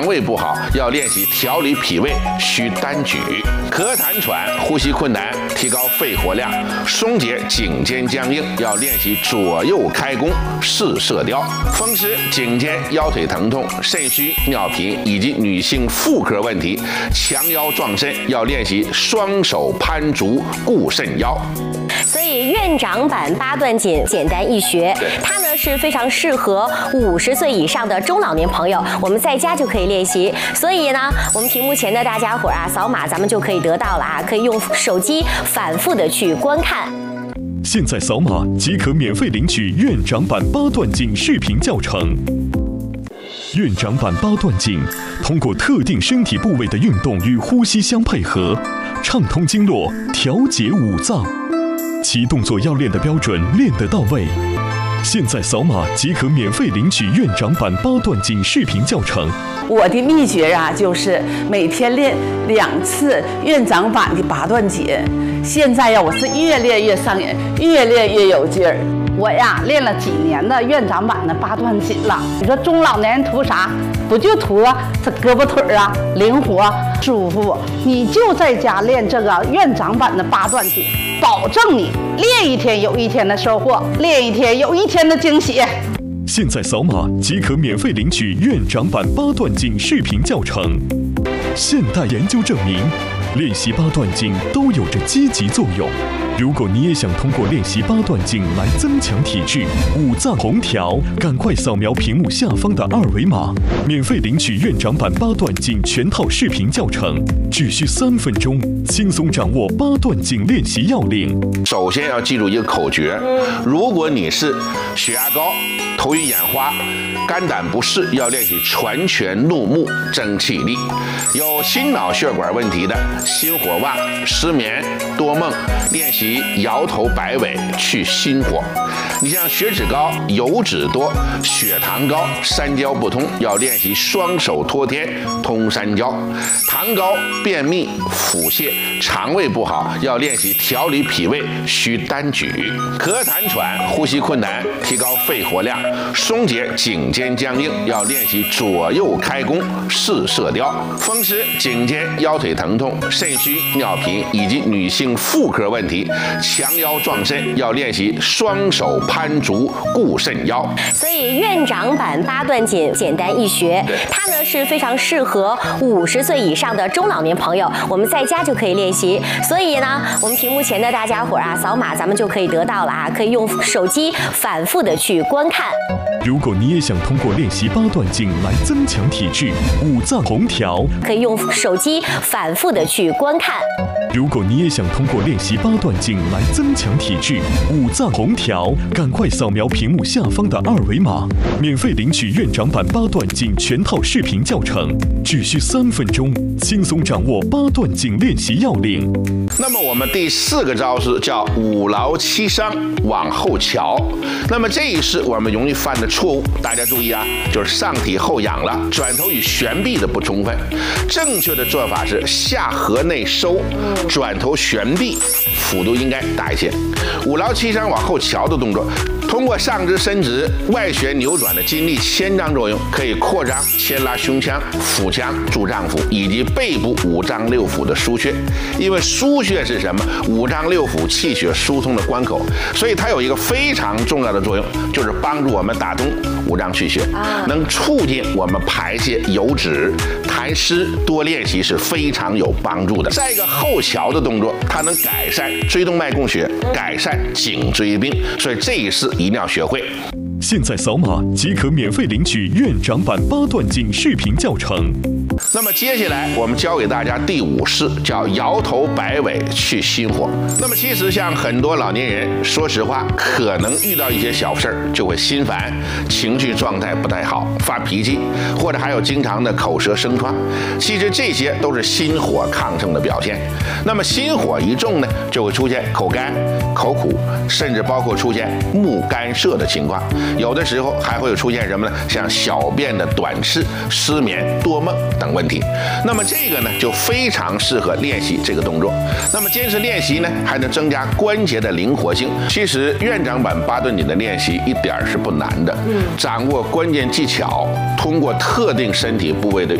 肠胃不好要练习调理脾胃，需单举；咳痰喘、呼吸困难，提高肺活量，松解颈肩僵硬，要练习左右开弓，试射雕；风湿、颈肩、腰腿疼痛、肾虚、尿频以及女性妇科问题，强腰壮肾，要练习双手攀足，固肾腰。 所以院长版八段锦简单易学，它呢是非常适合50岁以上的中老年朋友，我们在家就可以练习。所以呢，我们屏幕前的大家伙啊，扫码咱们就可以得到了啊，可以用手机反复的去观看。 现在扫码即可免费领取院长版八段锦视频教程。院长版八段锦通过特定身体部位的运动与呼吸相配合，畅通经络，调节五脏。其动作要练得标准，练得到位。现在扫码即可免费领取院长版八段锦视频教程。 我的秘诀啊，就是每天练2次院长版的八段锦。现在呀，我是越练越上瘾，越练越有劲儿。我呀，练了几年的院长版的八段锦了。你说中老年人图啥？不就图这胳膊腿啊灵活舒服？你就在家练这个院长版的八段锦，保证你练一天有一天的收获，练一天有一天的惊喜。 现在扫码即可免费领取院长版八段锦视频教程。现代研究证明，练习八段锦都有着积极作用。如果你也想通过练习八段锦来增强体质、五脏同调，赶快扫描屏幕下方的2维码，免费领取院长版八段锦全套视频教程，只需3分钟，轻松掌握八段锦练习要领。 首先要记住一个口诀：如果你是血压高、头晕眼花、肝胆不适，要练习传拳怒目增气力；有心脑血管问题的，心火旺、失眠、多梦，练习摇头摆尾去心火。你像血脂高、油脂多、血糖高、三焦不通，要练习双手托天通三焦；糖高、便秘、腹泻、肠胃不好，要练习调理脾胃，需单举；咳痰喘、呼吸困难，提高肺活量，松解颈肩僵硬，要练习左右开弓，试射雕；风湿、颈肩、腰腿疼痛、肾虚、尿频以及女性妇科问题，强腰壮肾，要练习双手攀足，固肾腰。 所以院长版八段锦简单易学，它呢是非常适合50岁以上的中老年朋友，我们在家就可以练习。所以呢，我们屏幕前的大家伙啊，扫码咱们就可以得到了啊，可以用手机反复的去观看。 如果你也想通过练习八段锦来增强体质、五脏同调， 可以用手机反复的去观看。 如果你也想通过练习八段锦来增强体质、五脏同调，赶快扫描屏幕下方的2维码，免费领取院长版八段锦全套视频教程，只需3分钟，轻松掌握八段锦练习要领。 那么我们第4个招式叫五劳七伤往后翘。那么这一式我们容易犯的错误，大家注意啊，就是上体后仰了，转头与悬臂的不充分。正确的做法是下颌内收，转头悬臂，幅度应该大一些。五劳七伤往后翘的动作，通过上肢伸直、外旋扭转的筋力牵张作用，可以扩张牵拉胸腔、腹腔、助脏腑以及背部5脏6腑的腧穴。因为腧穴是什么？5脏6腑气血疏通的关口，所以它有一个非常重要的作用，就是帮助我们打通5脏气血，能促进我们排泄油脂、痰湿。多练习是非常有帮助的。再一个后翘的动作，它能改善椎动脉供血，改善颈椎病，所以这一式一定要学会。 现在扫码即可免费领取院长版八段锦视频教程。 那么接下来我们教给大家第5式，叫摇头摆尾去心火。那么其实像很多老年人，说实话，可能遇到一些小事儿就会心烦，情绪状态不太好，发脾气，或者还有经常的口舌生疮。其实这些都是心火亢盛的表现。那么心火一重呢，就会出现口干、口苦，甚至包括出现目干涩的情况。有的时候还会出现什么呢？像小便的短赤、失眠、多梦等问题。那么这个呢，就非常适合练习这个动作。那么坚持练习呢，还能增加关节的灵活性。其实院长版八段锦的练习一点是不难的，掌握关键技巧，通过特定身体部位的